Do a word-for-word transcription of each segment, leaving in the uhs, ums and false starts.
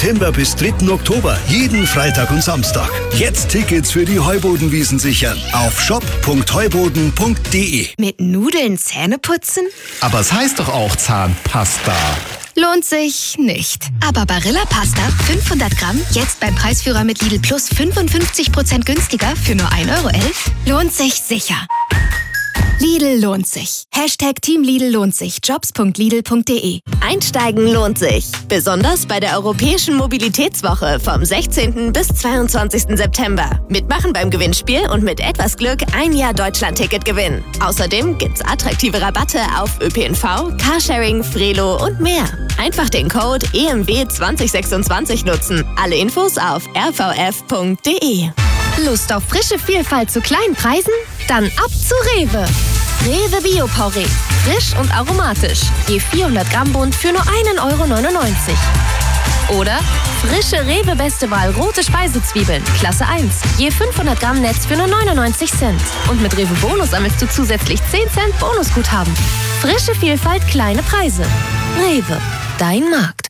September bis dritten Oktober, jeden Freitag und Samstag. Jetzt Tickets für die Heubodenwiesen sichern auf shop punkt heuboden punkt de. Mit Nudeln Zähne putzen? Aber es heißt doch auch Zahnpasta. Lohnt sich nicht. Aber Barilla Pasta fünfhundert Gramm jetzt beim Preisführer mit Lidl Plus fünfundfünfzig Prozent günstiger für nur ein Euro elf lohnt sich sicher. Lidl lohnt sich. Hashtag Team Lidl lohnt sich. jobs punkt lidl punkt de. Einsteigen lohnt sich. Besonders bei der Europäischen Mobilitätswoche vom sechzehnten bis zweiundzwanzigsten September. Mitmachen beim Gewinnspiel und mit etwas Glück ein Jahr Deutschland-Ticket gewinnen. Außerdem gibt's attraktive Rabatte auf Ö P N V, Carsharing, Frelo und mehr. Einfach den Code E M W zwanzig sechsundzwanzig nutzen. Alle Infos auf r v f punkt de. Lust auf frische Vielfalt zu kleinen Preisen? Dann ab zu Rewe. Rewe Bio-Porree. Frisch und aromatisch. Je vierhundert Gramm Bund für nur einen Euro neunundneunzig. Oder frische Rewe Beste Wahl rote Speisezwiebeln. Klasse eins. Je fünfhundert Gramm Netz für nur neunundneunzig Cent. Und mit Rewe Bonus sammelst du zusätzlich zehn Cent Bonusguthaben. Frische Vielfalt, kleine Preise. Rewe. Dein Markt.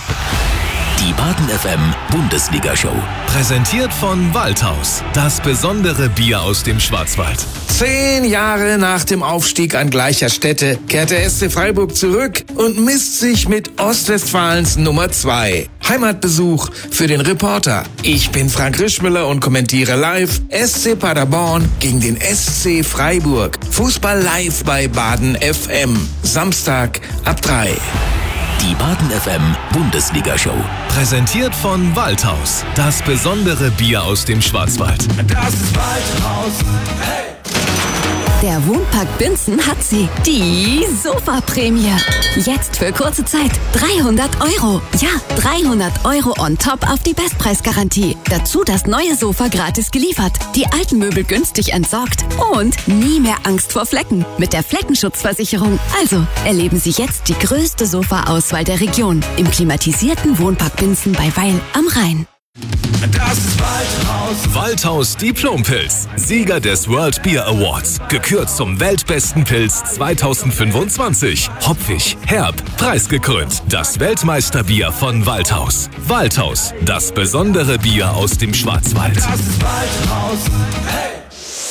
Die Baden F M Bundesliga-Show. Präsentiert von Waldhaus. Das besondere Bier aus dem Schwarzwald. Zehn Jahre nach dem Aufstieg an gleicher Stätte kehrt der S C Freiburg zurück und misst sich mit Ostwestfalens Nummer zwei. Heimatbesuch für den Reporter. Ich bin Frank Rischmüller und kommentiere live S C Paderborn gegen den S C Freiburg. Fußball live bei Baden F M. Samstag ab drei. Die Baden F M Bundesliga-Show. Präsentiert von Waldhaus. Das besondere Bier aus dem Schwarzwald. Das ist Waldhaus. Hey! Der Wohnpark Binzen hat sie. Die Sofaprämie. Jetzt für kurze Zeit dreihundert Euro. Ja, dreihundert Euro on top auf die Bestpreisgarantie. Dazu das neue Sofa gratis geliefert. Die alten Möbel günstig entsorgt. Und nie mehr Angst vor Flecken. Mit der Fleckenschutzversicherung. Also, erleben Sie jetzt die größte Sofa-Auswahl der Region. Im klimatisierten Wohnpark Binzen bei Weil am Rhein. Das ist Waldhaus. Waldhaus Diplompilz. Sieger des World Beer Awards. Gekürt zum weltbesten Pilz zweitausendfünfundzwanzig. Hopfig, herb, preisgekrönt. Das Weltmeisterbier von Waldhaus. Waldhaus. Das besondere Bier aus dem Schwarzwald. Das ist Waldhaus. Hey!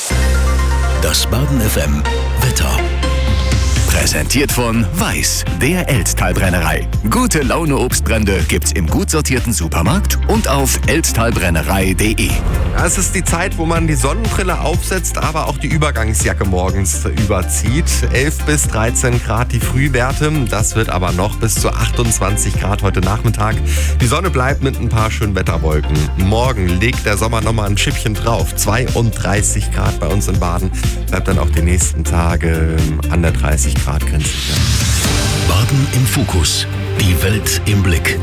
Das Baden F M Wetter. Präsentiert von Weiß, der Elztal-Brennerei. Gute Laune Obstbrände gibt's im gut sortierten Supermarkt und auf elztalbrennerei punkt de. Ja, es ist die Zeit, wo man die Sonnenbrille aufsetzt, aber auch die Übergangsjacke morgens überzieht. elf bis dreizehn Grad die Frühwerte, das wird aber noch bis zu achtundzwanzig Grad heute Nachmittag. Die Sonne bleibt mit ein paar schönen Wetterwolken. Morgen legt der Sommer nochmal ein Schippchen drauf. zweiunddreißig Grad bei uns in Baden. Bleibt dann auch die nächsten Tage an der dreißig Grad Grenze. Baden im Fokus. Die Welt im Blick.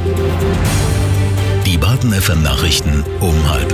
Die Baden F M Nachrichten um halb.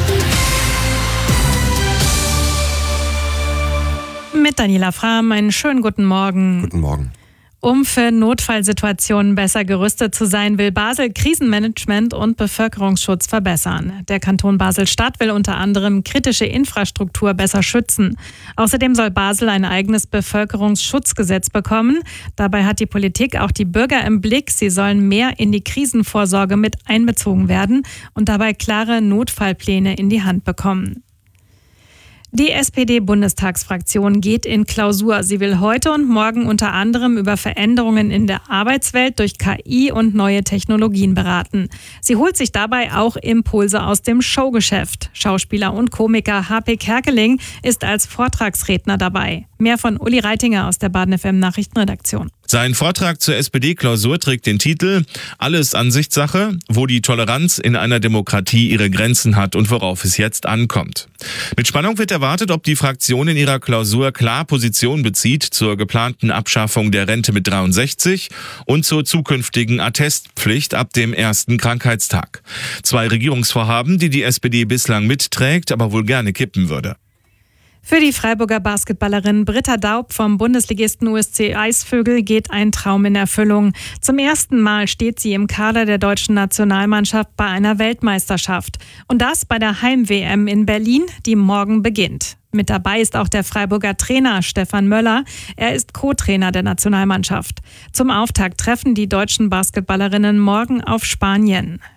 Mit Daniela Frahm, einen schönen guten Morgen. Guten Morgen. Um für Notfallsituationen besser gerüstet zu sein, will Basel Krisenmanagement und Bevölkerungsschutz verbessern. Der Kanton Basel-Stadt will unter anderem kritische Infrastruktur besser schützen. Außerdem soll Basel ein eigenes Bevölkerungsschutzgesetz bekommen. Dabei hat die Politik auch die Bürger im Blick. Sie sollen mehr in die Krisenvorsorge mit einbezogen werden und dabei klare Notfallpläne in die Hand bekommen. Die S P D-Bundestagsfraktion geht in Klausur. Sie will heute und morgen unter anderem über Veränderungen in der Arbeitswelt durch K I und neue Technologien beraten. Sie holt sich dabei auch Impulse aus dem Showgeschäft. Schauspieler und Komiker H P Kerkeling ist als Vortragsredner dabei. Mehr von Uli Reitinger aus der Baden F M Nachrichtenredaktion. Sein Vortrag zur S P D-Klausur trägt den Titel »Alles Ansichtssache, wo die Toleranz in einer Demokratie ihre Grenzen hat und worauf es jetzt ankommt«. Mit Spannung wird erwartet, ob die Fraktion in ihrer Klausur klar Position bezieht zur geplanten Abschaffung der Rente mit dreiundsechzig und zur zukünftigen Attestpflicht ab dem ersten Krankheitstag. Zwei Regierungsvorhaben, die die S P D bislang mitträgt, aber wohl gerne kippen würde. Für die Freiburger Basketballerin Britta Daub vom Bundesligisten U S C Eisvögel geht ein Traum in Erfüllung. Zum ersten Mal steht sie im Kader der deutschen Nationalmannschaft bei einer Weltmeisterschaft. Und das bei der Heim-W M in Berlin, die morgen beginnt. Mit dabei ist auch der Freiburger Trainer Stefan Möller. Er ist Co-Trainer der Nationalmannschaft. Zum Auftakt treffen die deutschen Basketballerinnen morgen auf Spanien.